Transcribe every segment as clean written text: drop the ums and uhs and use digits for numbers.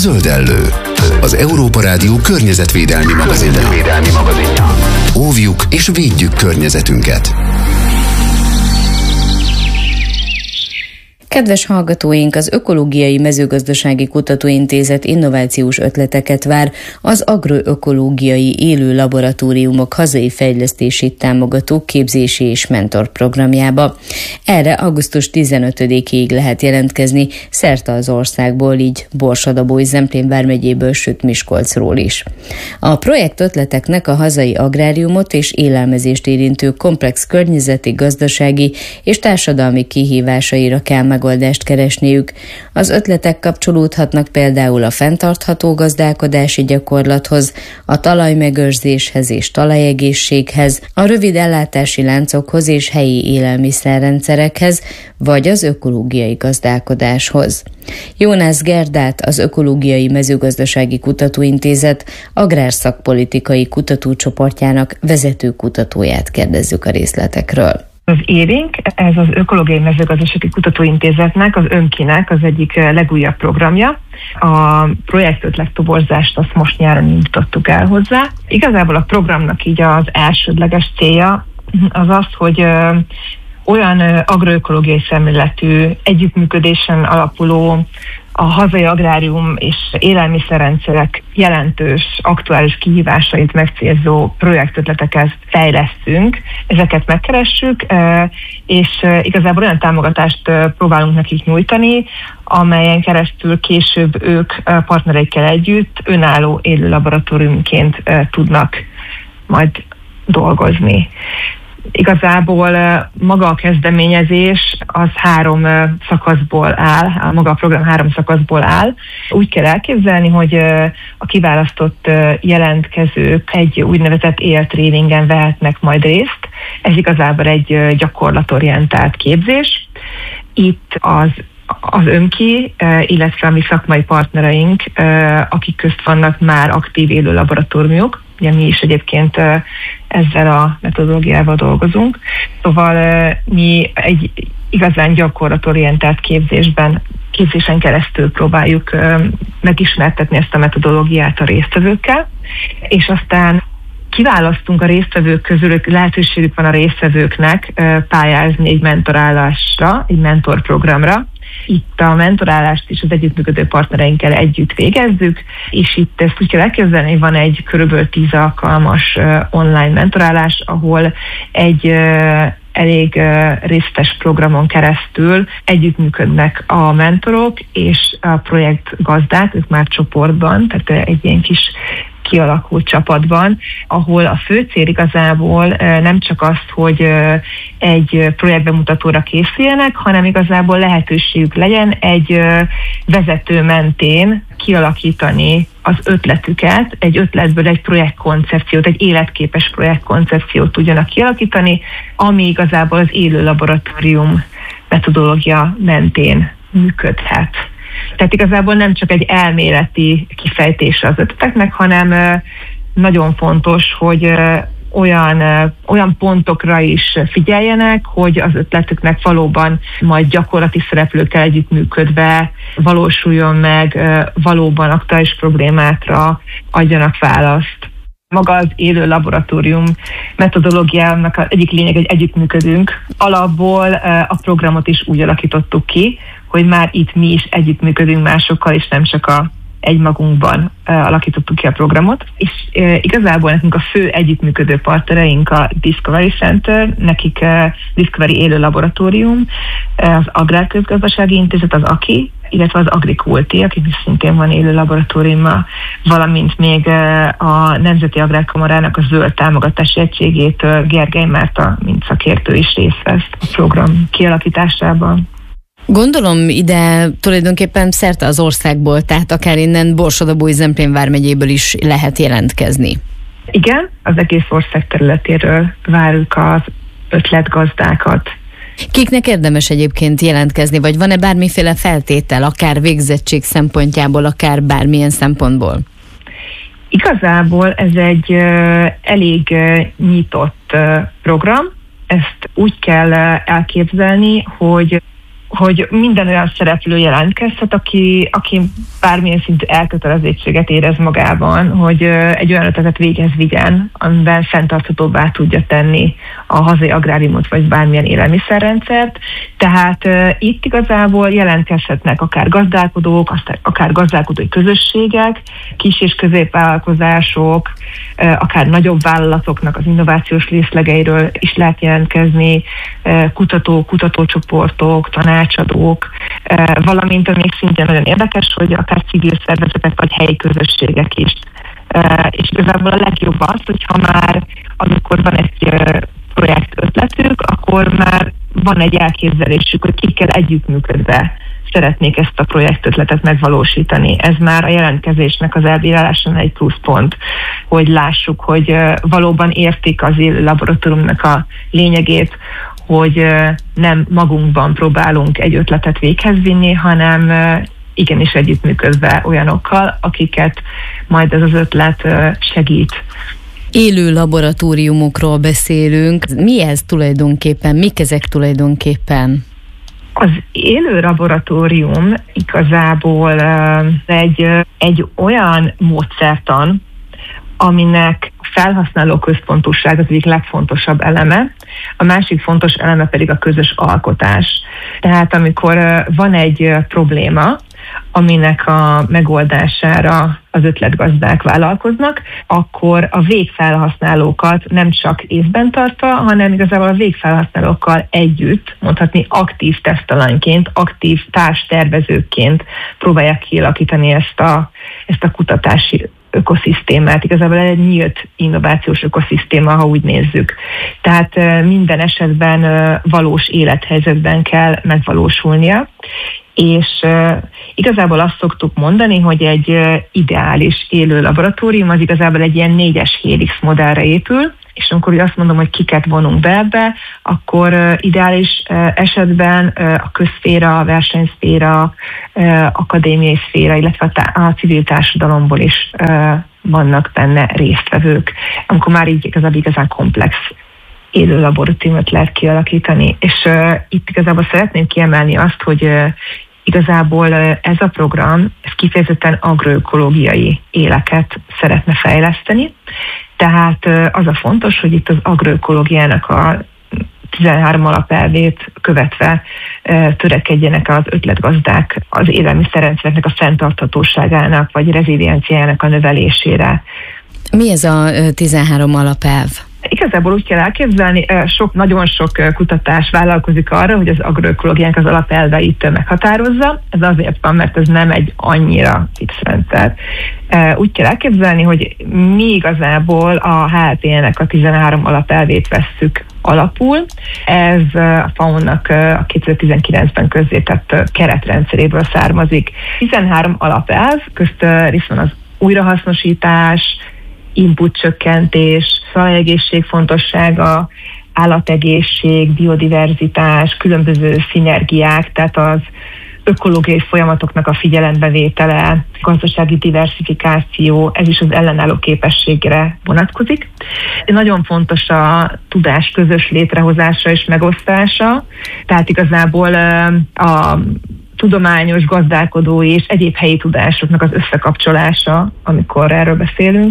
Zöldellő, az Európa Rádió környezetvédelmi magazinja. Óvjuk és védjük környezetünket. Kedves hallgatóink, az Ökológiai Mezőgazdasági Kutatóintézet innovációs ötleteket vár az agroökológiai élő laboratóriumok hazai fejlesztését támogató képzési és mentorprogramjába. Erre augusztus 15-ig lehet jelentkezni szerte az országból, így Borsod-Abaúj-Zemplén vármegyéből, sőt Miskolcról is. A projekt ötleteknek a hazai agráriumot és élelmezést érintő komplex környezeti, gazdasági és társadalmi kihívásaira kell megoldást keresniük. Az ötletek kapcsolódhatnak például a fenntartható gazdálkodási gyakorlathoz, a talajmegőrzéshez és talajegészséghez, a rövid ellátási láncokhoz és helyi élelmiszerrendszerekhez, vagy az ökológiai gazdálkodáshoz. Jónász Gerdát, az Ökológiai Mezőgazdasági Kutatóintézet agrárszakpolitikai kutatócsoportjának vezető kutatóját kérdezzük a részletekről. Az ERINK, ez az Ökológiai Mezőgazdasági Kutatóintézetnek, az ÖMKI-nek az egyik legújabb programja. A projektötlet toborzást azt most nyáron indítottuk el hozzá. Igazából a programnak így az elsődleges célja az az, hogy olyan agroökológiai szemléletű, együttműködésen alapuló, a hazai agrárium és élelmiszerrendszerek jelentős, aktuális kihívásait megcélzó projektötleteket fejlesztünk, ezeket megkeressük, és igazából olyan támogatást próbálunk nekik nyújtani, amelyen keresztül később ők partnereikkel együtt önálló élő laboratóriumként tudnak majd dolgozni. Igazából maga a kezdeményezés az 3 szakaszból áll, maga a program 3 szakaszból áll. Úgy kell elképzelni, hogy a kiválasztott jelentkezők egy úgynevezett éltréningen vehetnek majd részt. Ez igazából egy gyakorlatorientált képzés. Itt az ÖMKI, illetve a mi szakmai partnereink, akik közt vannak már aktív élő laboratóriumok. Ugye mi is egyébként ezzel a metodológiával dolgozunk. Szóval mi egy igazán gyakorlatorientált képzésen keresztül próbáljuk megismertetni ezt a metodológiát a résztvevőkkel, és aztán kiválasztunk a résztvevők közül, lehetőségük van a résztvevőknek pályázni egy mentorálásra, egy mentorprogramra. Itt a mentorálást is az együttműködő partnereinkkel együtt végezzük, és itt ezt úgy kell elképzelni, hogy van egy körülbelül 10 alkalmas online mentorálás, ahol egy elég részletes programon keresztül együttműködnek a mentorok és a projektgazdák, ők már csoportban, tehát egy ilyen kis kialakult csapatban, ahol a fő cél igazából nem csak az, hogy egy projektbemutatóra készüljenek, hanem igazából lehetőségük legyen egy vezető mentén kialakítani az ötletüket, egy ötletből egy projektkoncepciót, egy életképes projektkoncepciót tudjanak kialakítani, ami igazából az élő laboratórium metodológia mentén működhet. Tehát igazából nem csak egy elméleti kifejtése az ötleteknek, hanem nagyon fontos, hogy olyan pontokra is figyeljenek, hogy az ötletüknek valóban majd gyakorlati szereplőkkel együttműködve valósuljon meg, valóban aktuális problémákra adjanak választ. Maga az élő laboratórium metodológiának az egyik lényeg, hogy együttműködünk. Alapból a programot is úgy alakítottuk ki, hogy már itt mi is együttműködünk másokkal, és nem csak egymagunkban alakítottuk ki a programot. És igazából nekünk a fő együttműködő partnereink a Discovery Center, nekik Discovery élő laboratórium, az Agrárközgazdasági Intézet, az AKI, illetve az Agrikulti, akik szintén van élő laboratóriuma, valamint még a Nemzeti Agrárkamarának a zöld támogatási egységétől Gergely Márta, mint szakértő is részt vesz a program kialakításában. Gondolom ide tulajdonképpen szerte az országból, tehát akár innen Borsod-Abaúj-Zemplén vármegyéből is lehet jelentkezni. Igen, az egész ország területéről várjuk az ötletgazdákat. Kiknek érdemes egyébként jelentkezni, vagy van-e bármiféle feltétel, akár végzettség szempontjából, akár bármilyen szempontból? Igazából ez egy elég nyitott program. Ezt úgy kell elképzelni, hogy hogy minden olyan szereplő jelentkezhet, aki bármilyen szintű elkötelezettséget érez magában, hogy egy olyan ötletet véghez vigyen, amiben fenntarthatóbbá tudja tenni a hazai agráriumot, vagy bármilyen élelmiszerrendszert. Tehát itt igazából jelentkezhetnek akár gazdálkodók, akár gazdálkodói közösségek, kis- és középvállalkozások, akár nagyobb vállalatoknak az innovációs részlegeiről is lehet jelentkezni, kutatócsoportok, tanácsadók, valamint ami szintén nagyon érdekes, hogy akár civil szervezetek vagy helyi közösségek is. És igazából a legjobb az, hogyha már amikor van egy projekt ötletük, akkor már van egy elképzelésük, hogy kikkel együttműködve szeretnék ezt a projektötletet megvalósítani. Ez már a jelentkezésnek az elbírálásán egy pluszpont, hogy lássuk, hogy valóban értik az élő laboratóriumnak a lényegét, hogy nem magunkban próbálunk egy ötletet véghez vinni, hanem igenis együttműködve olyanokkal, akiket majd ez az ötlet segít. Élő laboratóriumokról beszélünk. Mi ez tulajdonképpen? Mik ezek tulajdonképpen? Az élő laboratórium igazából egy olyan módszertan, aminek felhasználó központúság az egyik legfontosabb eleme, a másik fontos eleme pedig a közös alkotás. Tehát amikor van egy probléma, aminek a megoldására az ötletgazdák vállalkoznak, akkor a végfelhasználókat nem csak észben tartva, hanem igazából a végfelhasználókkal együtt, mondhatni aktív tesztalanyként, aktív társtervezőként próbálják kialakítani ezt a kutatási ökoszisztémát. Igazából egy nyílt innovációs ökoszisztéma, ha úgy nézzük. Tehát minden esetben valós élethelyzetben kell megvalósulnia, és igazából azt szoktuk mondani, hogy egy ideális élő laboratórium az igazából egy ilyen 4-es Helix modellre épül, és amikor azt mondom, hogy kiket vonunk be ebbe, akkor ideális esetben a közszféra, a versenyszféra, akadémiai szféra, illetve a civil társadalomból is vannak benne résztvevők, amikor már így igazán komplex élő laboratóriumot lehet kialakítani. És itt igazából szeretném kiemelni azt, hogy igazából ez a program, ez kifejezetten agroökológiai éleket szeretne fejleszteni, tehát az a fontos, hogy itt az agroökológiának a 13 alapelvét követve törekedjenek az ötletgazdák az élelmiszerrendszernek a fenntarthatóságának vagy rezilienciájának a növelésére. Mi ez a 13 alapelv? Igazából úgy kell elképzelni, nagyon sok kutatás vállalkozik arra, hogy az agroökológiának az alapelveit meghatározza. Ez azért van, mert ez nem egy annyira fix rendszer. Úgy kell elképzelni, hogy mi igazából a HLP-nek a 13 alapelvét vesszük alapul. Ez a FAO-nak a 2019-ben közzétett keretrendszeréből származik. 13 alapelv, közt részben az újrahasznosítás, input-csökkentés, talajegészség fontossága, állategészség, biodiverzitás, különböző szinergiák, tehát az ökológiai folyamatoknak a figyelembevétele, gazdasági diversifikáció, ez is az ellenálló képességre vonatkozik. Nagyon fontos a tudás közös létrehozása és megosztása, tehát igazából a tudományos, gazdálkodói és egyéb helyi tudásoknak az összekapcsolása, amikor erről beszélünk.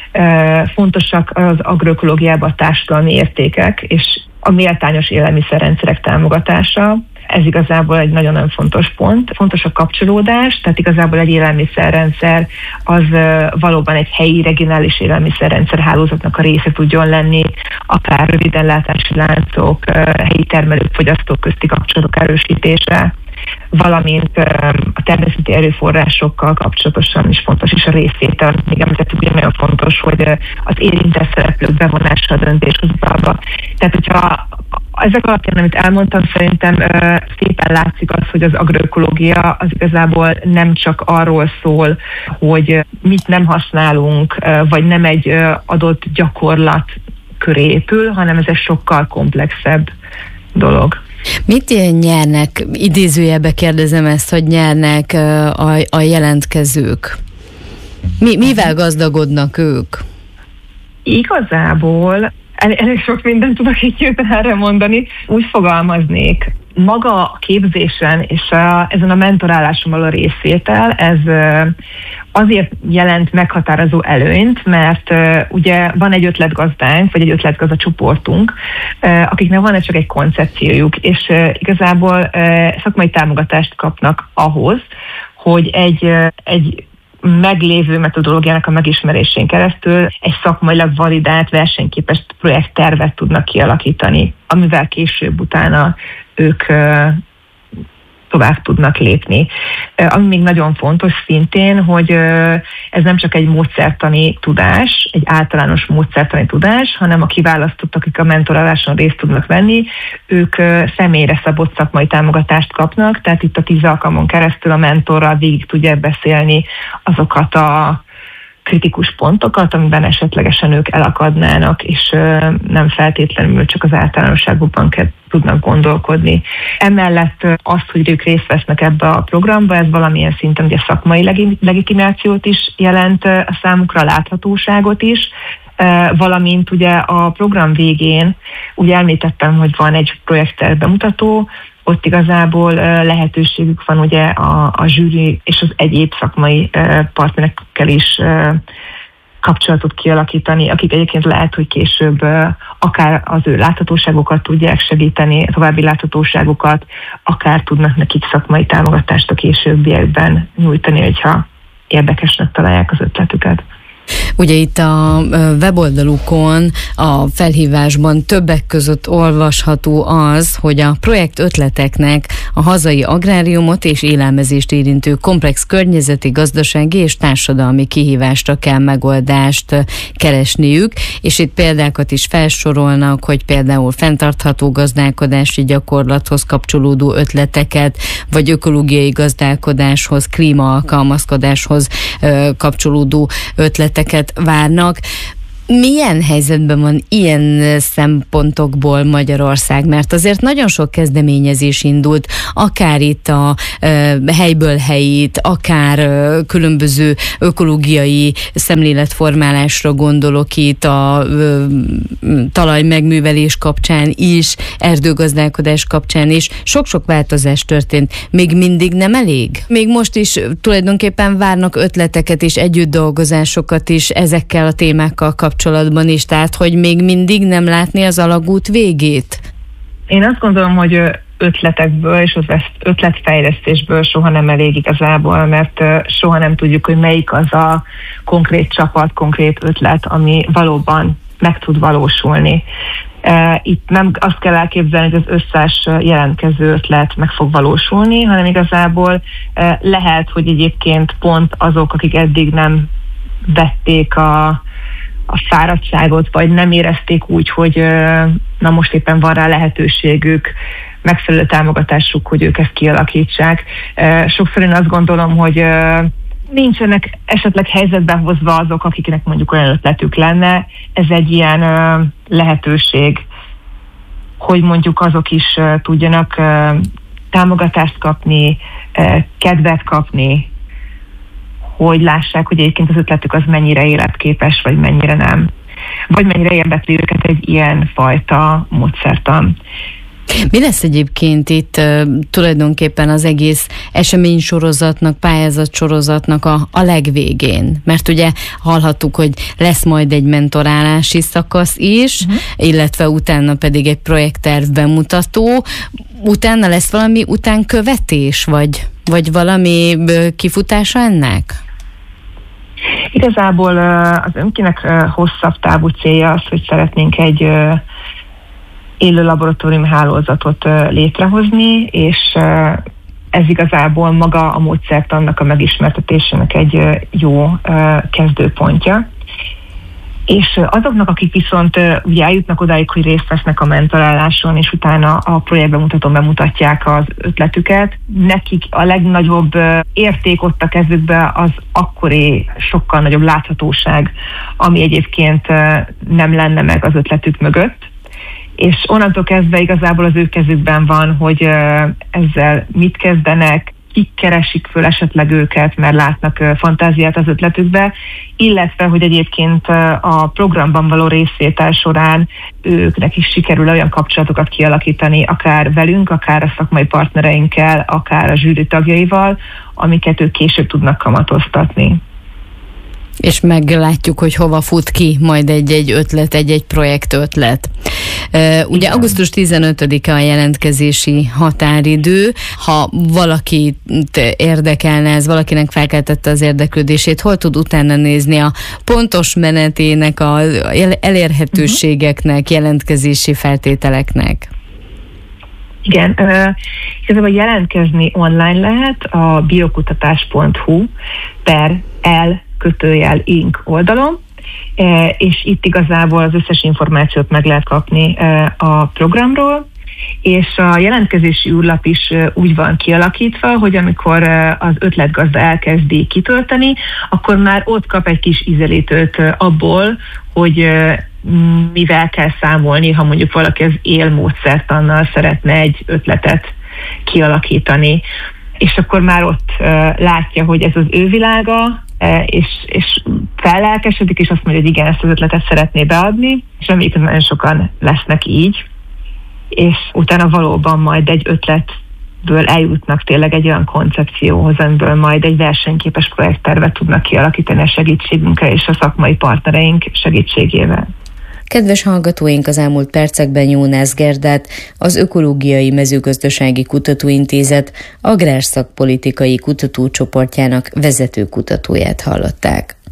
Fontosak az agroökológiában a társadalmi értékek és a méltányos élelmiszerrendszerek támogatása. Ez igazából egy nagyon-nagyon fontos pont. Fontos a kapcsolódás, tehát igazából egy élelmiszerrendszer az valóban egy helyi regionális élelmiszerrendszer hálózatnak a része tudjon lenni, akár rövidellátási láncok, helyi termelők, fogyasztók közti kapcsolatok erősítése, valamint a természeti erőforrásokkal kapcsolatosan is fontos is a részvétel. Még említettük, hogy nagyon fontos, hogy az érintett szereplők bevonása a döntéshozatalba. Tehát, hogyha ezek alapján, amit elmondtam, szerintem szépen látszik az, hogy az agroökológia az igazából nem csak arról szól, hogy mit nem használunk, vagy nem egy adott gyakorlat köré épül, hanem ez egy sokkal komplexebb dolog. Mit nyernek, idézőjelbe kérdezem ezt, hogy nyernek a jelentkezők? Mivel gazdagodnak ők? Igazából elég sok mindent tudok így erre mondani. Úgy fogalmaznék, Maga a képzésen és ezen a mentoráláson való részvétel, ez azért jelent meghatározó előnyt, mert ugye van egy ötletgazdánk, vagy egy ötletgazda csoportunk, akiknek van csak egy koncepciójuk, és igazából szakmai támogatást kapnak ahhoz, hogy egy meglévő metodológiának a megismerésén keresztül egy szakmailag validált, versenyképes projekttervet tudnak kialakítani, amivel később utána ők tovább tudnak lépni. Ami még nagyon fontos szintén, hogy ez nem csak egy módszertani tudás, egy általános módszertani tudás, hanem a kiválasztottak, akik a mentoráláson részt tudnak venni, ők személyre szabott szakmai támogatást kapnak, tehát itt a 10 alkalmon keresztül a mentorral végig tudják beszélni azokat a kritikus pontokat, amiben esetlegesen ők elakadnának, és nem feltétlenül csak az általánosságokban tudnak gondolkodni. Emellett azt, hogy ők részt vesznek ebbe a programba, ez valamilyen szinten ugye szakmai legitimációt is jelent a számukra, láthatóságot is, valamint ugye a program végén, ugye említettem, hogy van egy projektterv bemutató, ott igazából lehetőségük van ugye a zsűri és az egyéb szakmai partnerekkel is kapcsolatot kialakítani, akik egyébként lehet, hogy később akár az ő láthatóságokat tudják segíteni, további láthatóságokat, akár tudnak nekik szakmai támogatást a későbbiekben nyújtani, hogyha érdekesnek találják az ötletüket. Ugye itt a weboldalukon, a felhívásban többek között olvasható az, hogy a projekt ötleteknek a hazai agráriumot és élelmezést érintő komplex környezeti, gazdasági és társadalmi kihívásra kell megoldást keresniük, és itt példákat is felsorolnak, hogy például fenntartható gazdálkodási gyakorlathoz kapcsolódó ötleteket, vagy ökológiai gazdálkodáshoz, klímaalkalmazkodáshoz kapcsolódó ötleteket várnak. Milyen helyzetben van ilyen szempontokból Magyarország? Mert azért nagyon sok kezdeményezés indult, akár itt a helyből helyit, akár különböző ökológiai szemléletformálásra gondolok itt a talaj megművelés kapcsán is, erdőgazdálkodás kapcsán is. Sok-sok változás történt. Még mindig nem elég? Még most is tulajdonképpen várnak ötleteket és együttdolgozásokat is ezekkel a témákkal kapcsolatban is, tehát hogy még mindig nem látni az alagút végét? Én azt gondolom, hogy ötletekből és az ötletfejlesztésből soha nem elég igazából, mert soha nem tudjuk, hogy melyik az a konkrét csapat, konkrét ötlet, ami valóban meg tud valósulni. Itt nem azt kell elképzelni, hogy az összes jelentkező ötlet meg fog valósulni, hanem igazából lehet, hogy egyébként pont azok, akik eddig nem vették a fáradtságot, vagy nem érezték úgy, hogy na most éppen van rá lehetőségük, megfelelő támogatásuk, hogy ők ezt kialakítsák. Sokszor én azt gondolom, hogy nincsenek esetleg helyzetbe hozva azok, akiknek mondjuk olyan ötletük lenne. Ez egy ilyen lehetőség, hogy mondjuk azok is tudjanak támogatást kapni, kedvet kapni, hogy lássák, hogy egyébként az ötletük az mennyire életképes, vagy mennyire nem. Vagy mennyire érdekli őket egy ilyen fajta módszertan. Mi lesz egyébként itt tulajdonképpen az egész eseménysorozatnak, pályázatsorozatnak a legvégén? Mert ugye hallhattuk, hogy lesz majd egy mentorálási szakasz is, illetve utána pedig egy projektterv bemutató. Utána lesz valami utánkövetés, vagy valami kifutása ennek? Igazából az önkinek hosszabb távú célja az, hogy szeretnénk egy élő laboratóriumi hálózatot létrehozni, és ez igazából maga a módszertannak a megismertetésének egy jó kezdőpontja. És azoknak, akik viszont ugye eljutnak odáig, hogy részt vesznek a mentoráláson, és utána a projektbemutatón bemutatják az ötletüket, nekik a legnagyobb érték ott a kezükbe az akkori sokkal nagyobb láthatóság, ami egyébként nem lenne meg az ötletük mögött. És onnantól kezdve igazából az ő kezükben van, hogy ezzel mit kezdenek, kik keresik föl esetleg őket, mert látnak fantáziát az ötletükbe, illetve, hogy egyébként a programban való részvétel során őknek is sikerül olyan kapcsolatokat kialakítani, akár velünk, akár a szakmai partnereinkkel, akár a zsűri tagjaival, amiket ők később tudnak kamatoztatni. És meglátjuk, hogy hova fut ki majd egy ötlet, egy projekt ötlet. Ugye augusztus 15-e a jelentkezési határidő. Ha valakit érdekelne ez, valakinek felkeltette az érdeklődését, hol tud utána nézni a pontos menetének, az elérhetőségeknek, jelentkezési feltételeknek? Igen, igazából jelentkezni online lehet a biokutatás.hu/l/ink oldalon, és itt igazából az összes információt meg lehet kapni a programról, és a jelentkezési űrlap is úgy van kialakítva, hogy amikor az ötletgazda elkezdi kitölteni, akkor már ott kap egy kis ízelítőt abból, hogy mivel kell számolni, ha mondjuk valaki az élmódszertannal szeretne egy ötletet kialakítani. És akkor már ott látja, hogy ez az ő világa, és fellelkesedik, és azt mondja, hogy igen, ezt az ötletet szeretné beadni, és reméljük, nagyon sokan lesznek így, és utána valóban majd egy ötletből eljutnak tényleg egy olyan koncepcióhoz, amiből majd egy versenyképes projekttervet tudnak kialakítani a segítségünkkel és a szakmai partnereink segítségével. Kedves hallgatóink, az elmúlt percekben Jónász Gerdát, az Ökológiai Mezőgazdasági Kutatóintézet agrárszakpolitikai kutatócsoportjának vezető kutatóját hallották.